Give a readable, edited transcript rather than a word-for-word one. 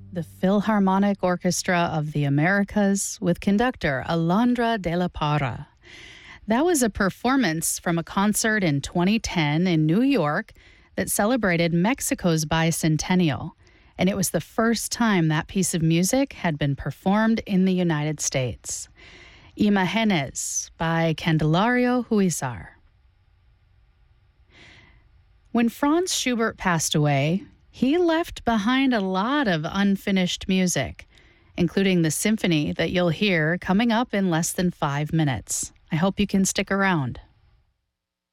the Philharmonic Orchestra of the Americas with conductor Alondra de la Parra. That was a performance from a concert in 2010 in New York that celebrated Mexico's bicentennial, and it was the first time that piece of music had been performed in the United States. Imágenes by Candelario Huizar. When Franz Schubert passed away, he left behind a lot of unfinished music, including the symphony that you'll hear coming up in less than 5 minutes. I hope you can stick around.